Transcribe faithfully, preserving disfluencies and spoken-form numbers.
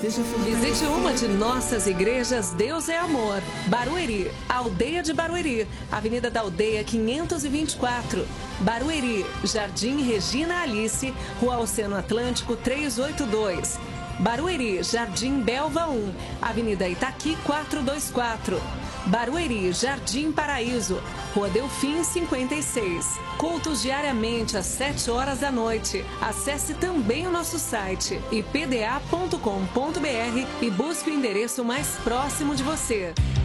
Deixa eu falar. Visite uma de nossas igrejas Deus é Amor. Barueri, Aldeia de Barueri, Avenida da Aldeia quinhentos e vinte e quatro. Barueri, Jardim Regina Alice, Rua Oceano Atlântico trezentos e oitenta e dois. Barueri, Jardim Belva um, Avenida Itaqui quatrocentos e vinte e quatro. Barueri, Jardim Paraíso, Rua Delfim cinquenta e seis. Cultos diariamente às sete horas da noite. Acesse também o nosso site i p d a ponto com ponto b r e busque o endereço mais próximo de você.